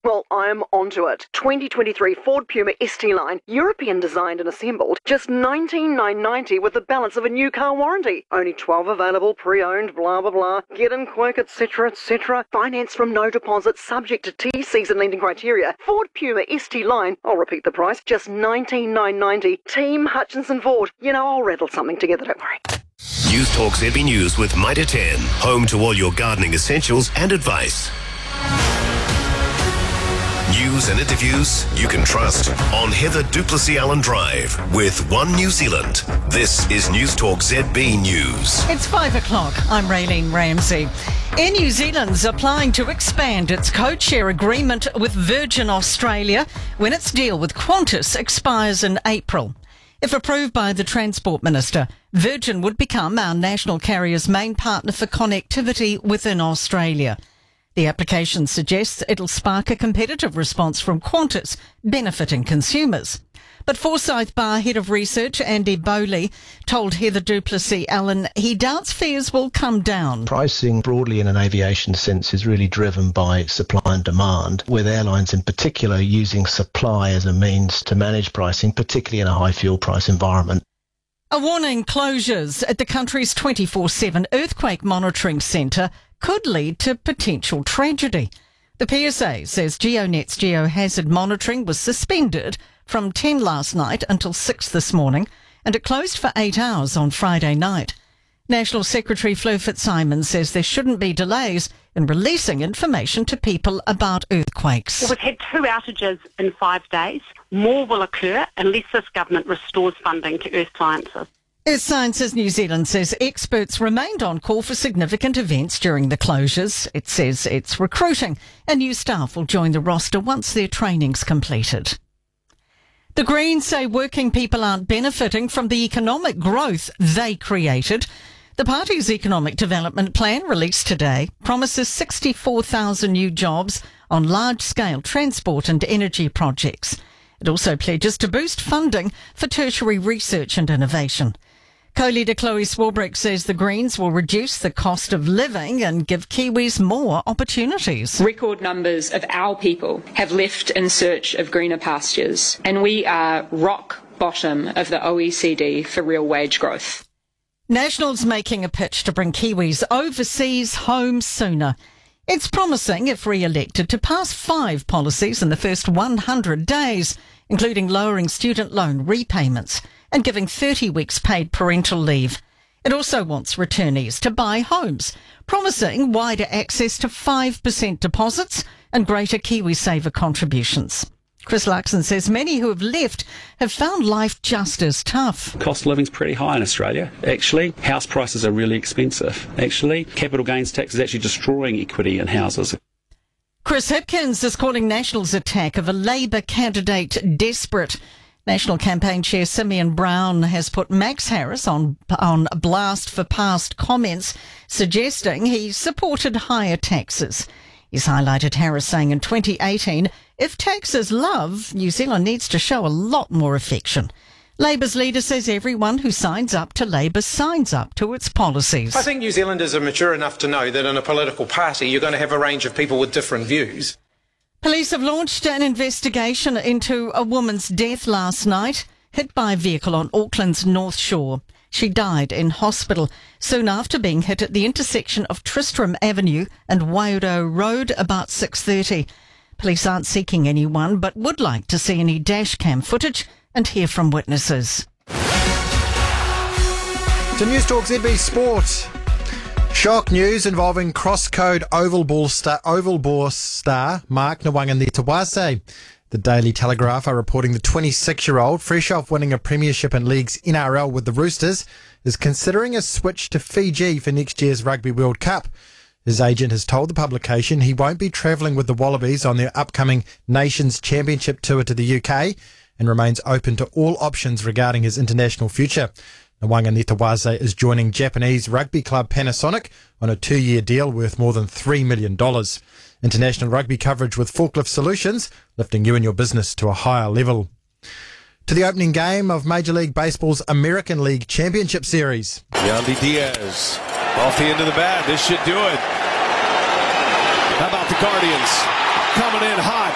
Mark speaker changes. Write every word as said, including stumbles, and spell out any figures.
Speaker 1: Well, I'm onto it. twenty twenty-three Ford Puma S T Line, European designed and assembled, just nineteen thousand nine hundred ninety dollars with the balance of a new car warranty. Only twelve available, pre-owned, blah, blah, blah. Get in quick, et cetera, et cetera. Finance from no deposit, subject to T Cs and lending criteria. Ford Puma S T Line, I'll repeat the price, just nineteen thousand nine hundred ninety dollars. Team Hutchinson Ford. You know, I'll rattle something together, don't worry.
Speaker 2: News Talk Z B News with Mitre ten. Home to all your gardening essentials and advice. News and interviews you can trust on Heather Duplessis Allen Drive with One New Zealand. This is News Talk Z B News.
Speaker 3: It's five o'clock. I'm Raylene Ramsey. Air New Zealand's applying to expand its code-share agreement with Virgin Australia when its deal with Qantas expires in April. If approved by the Transport Minister, Virgin would become our national carrier's main partner for connectivity within Australia. The application suggests it'll spark a competitive response from Qantas, benefiting consumers. But Forsyth Bar Head of Research Andy Bowley told Heather Duplessis Allen he doubts fares will come down.
Speaker 4: Pricing broadly in an aviation sense is really driven by supply and demand, with airlines in particular using supply as a means to manage pricing, particularly in a high fuel price environment.
Speaker 3: A warning: closures at the country's twenty-four seven earthquake monitoring centre could lead to potential tragedy. The P S A says GeoNet's geohazard monitoring was suspended from ten last night until six this morning, and it closed for eight hours on Friday night. National Secretary Fleur Fitzsimons says there shouldn't be delays in releasing information to people about earthquakes.
Speaker 5: Well, we've had two outages in five days. More will occur unless this government restores funding to Earth Sciences.
Speaker 3: Earth Sciences New Zealand says experts remained on call for significant events during the closures. It says it's recruiting, and new staff will join the roster once their training's completed. The Greens say working people aren't benefiting from the economic growth they created. The party's economic development plan, released today, promises sixty-four thousand new jobs on large-scale transport and energy projects. It also pledges to boost funding for tertiary research and innovation. Co-leader Chloe Swarbrick says the Greens will reduce the cost of living and give Kiwis more opportunities.
Speaker 6: Record numbers of our people have left in search of greener pastures, and we are rock bottom of the O E C D for real wage growth.
Speaker 3: National's making a pitch to bring Kiwis overseas home sooner. It's promising, if re-elected, to pass five policies in the first one hundred days, including lowering student loan repayments and giving thirty weeks paid parental leave. It also wants returnees to buy homes, promising wider access to five percent deposits and greater KiwiSaver contributions. Chris Luxon says many who have left have found life just as tough.
Speaker 7: Cost of living's pretty high in Australia, actually. House prices are really expensive, actually. Capital gains tax is actually destroying equity in houses.
Speaker 3: Chris Hipkins is calling National's attack of a Labour candidate desperate. National Campaign Chair Simeon Brown has put Max Harris on, on blast for past comments suggesting he supported higher taxes. He's highlighted Harris saying in twenty eighteen, if taxes love, New Zealand needs to show a lot more affection. Labour's leader says everyone who signs up to Labour signs up to its policies.
Speaker 8: I think New Zealanders are mature enough to know that in a political party you're going to have a range of people with different views.
Speaker 3: Police have launched an investigation into a woman's death last night, hit by a vehicle on Auckland's North Shore. She died in hospital soon after being hit at the intersection of Tristram Avenue and Wairau Road about six thirty. Police aren't seeking anyone but would like to see any dashcam footage and hear from witnesses.
Speaker 9: To News Talk Z B Sport. Shock news involving cross-code oval ball star, oval ball star Mark Nawaqanitawase. The Daily Telegraph are reporting the twenty-six-year-old, fresh off winning a premiership in league's N R L with the Roosters, is considering a switch to Fiji for next year's Rugby World Cup. His agent has told the publication he won't be travelling with the Wallabies on their upcoming Nations Championship tour to the U K and remains open to all options regarding his international future. Nawaqanitawase is joining Japanese rugby club Panasonic on a two-year deal worth more than three million dollars. International rugby coverage with Forklift Solutions, lifting you and your business to a higher level. To the opening game of Major League Baseball's American League Championship Series.
Speaker 10: Yandy Diaz off the end of the bat. This should do it. How about the Guardians coming in hot?